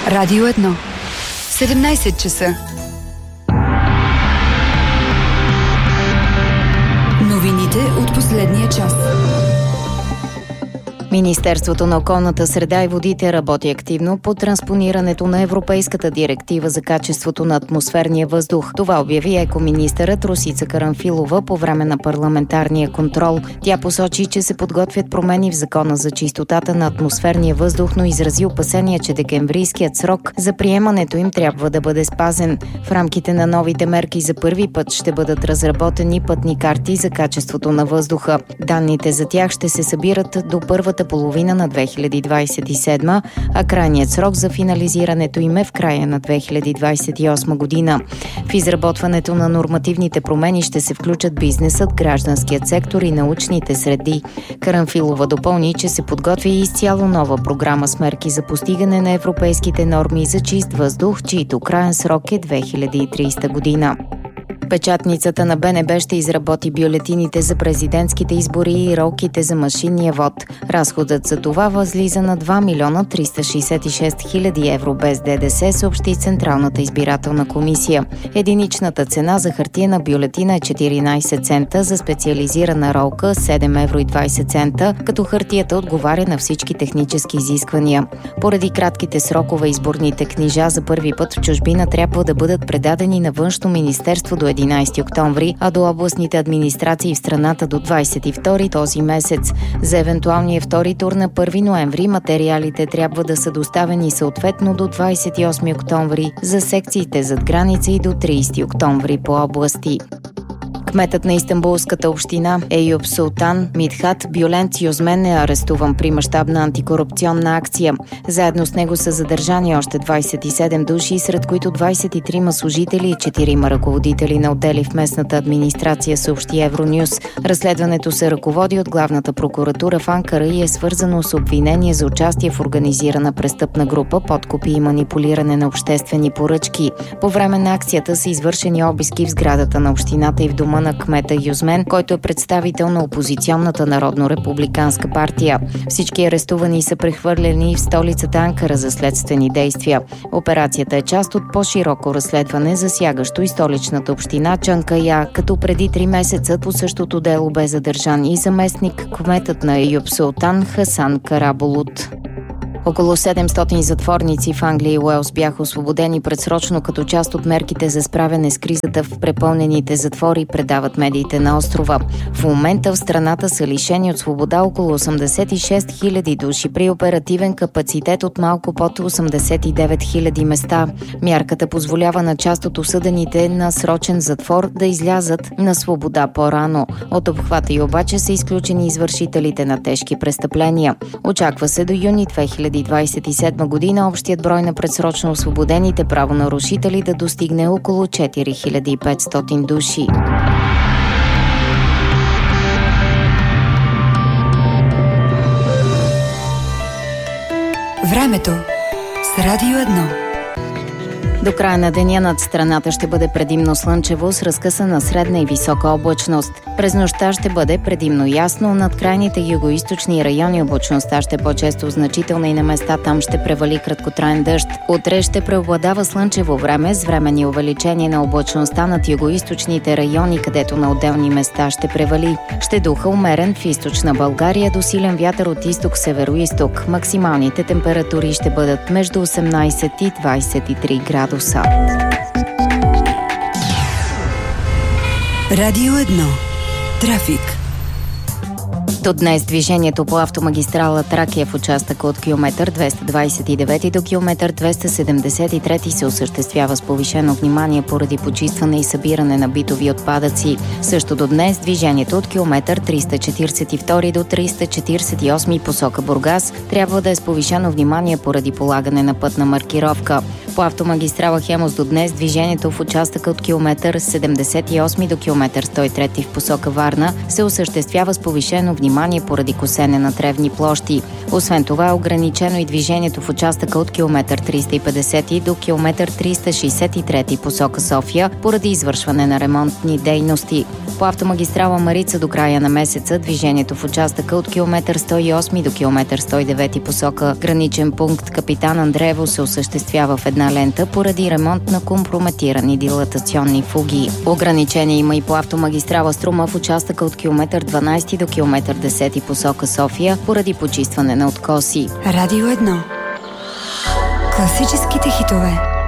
Радио 1. 17 часа. Новините от последния час. Министерството на околната среда и водите работи активно по транспонирането на Европейската директива за качеството на атмосферния въздух. Това обяви екоминистърът Росица Карамфилова по време на парламентарния контрол. Тя посочи, че се подготвят промени в Закона за чистотата на атмосферния въздух, но изрази опасения, че декемврийският срок за приемането им трябва да бъде спазен. В рамките на новите мерки за първи път ще бъдат разработени пътни карти за качеството на въздуха. Данните за тях ще се събират до първата половина на 2027, а крайният срок за финализирането им е в края на 2028 година. В изработването на нормативните промени ще се включат бизнесът, гражданският сектор и научните среди. Карамфилова допълни, че се подготвя и изцяло нова програма с мерки за постигане на европейските норми за чист въздух, чието краен срок е 2030 година. Печатницата на БНБ ще изработи бюлетините за президентските избори и ролките за машинния вод. Разходът за това възлиза на 2 милиона 366 хиляди евро без ДДС, съобщи Централната избирателна комисия. Единичната цена за хартиена бюлетина е 14 цента, за специализирана ролка 7 евро и 20 цента, като хартията отговаря на всички технически изисквания. Поради кратките срокове изборните книжа за първи път в чужбина трябва да бъдат предадени на Външно министерство до 11 октомври, а до областните администрации в страната до 22 този месец. За евентуалния втори тур на 1 ноември материалите трябва да са доставени съответно до 28 октомври за секциите зад граница и до 30 октомври по области. Кметът на Истанбулската община Ейюп Султан Мидхат Бюлент Юзмен е арестуван при мащабна антикорупционна акция. Заедно с него са задържани още 27 души, сред които 23 служители и 4 ръководители на отдели в местната администрация, съобщи Евронюс. Разследването се ръководи от главната прокуратура в Анкара и е свързано с обвинение за участие в организирана престъпна група, подкупи и манипулиране на обществени поръчки. По време на акцията са извършени обиски в сградата на общината и в дома на кмета Юзмен, който е представител на опозиционната Народно-републиканска партия. Всички арестувани са прехвърлени в столицата Анкара за следствени действия. Операцията е част от по-широко разследване, засягащо и столичната община Чанкая, като преди 3 месеца по същото дело бе задържан и заместник кметът на Ейюп Султан Хасан Карабулут. Около 700 затворници в Англия и Уелс бяха освободени предсрочно като част от мерките за справяне с кризата в препълнените затвори, предават медиите на острова. В момента в страната са лишени от свобода около 86 хиляди души при оперативен капацитет от малко под 89 хиляди места. Мярката позволява на част от осъдените на срочен затвор да излязат на свобода по-рано. От обхвата й обаче са изключени извършителите на тежки престъпления. Очаква се до юни 2027 година общият брой на предсрочно освободените правонарушители да достигне около 4500 души. Времето с Радио 1. До края на деня над страната ще бъде предимно слънчево с разкъсана средна и висока облачност. През нощта ще бъде предимно ясно, над крайните югоизточни райони облачността ще по-често значителна и на места там ще превали краткотраен дъжд. Утре ще преобладава слънчево време с временни увеличения на облачността над югоизточните райони, където на отделни места ще превали. Ще духа умерен в източна България до силен вятър от изток-североизток. Максималните температури ще бъдат между 18 и 23 градуса. Радио 1. Трафик. До днес движението по автомагистрала Тракия в участъка от километър 229 до километър 273 се осъществява с повишено внимание поради почистване и събиране на битови отпадъци. Също до днес движението от километър 342 до 348 посока Бургас трябва да е с повишено внимание поради полагане на пътна маркировка. По автомагистрала Хемус до днес движението в участъка от километър 78 до километър 103 в посока Варна се осъществява с повишено внимание поради косене на тревни площи. Освен това е ограничено и движението в участъка от километър 350 до километър 363 посока София поради извършване на ремонтни дейности. По автомагистрала Марица до края на месеца движението в участъка от километър 108 до километър 109 посока граничен пункт Капитан Андреево се осъществява в една лента поради ремонт на компрометирани дилатационни фуги. Ограничение има и по автомагистрала Струма в участъка от километър 12 до километър 10 посока София поради почистване на откоси. Радио 1. Класическите хитове.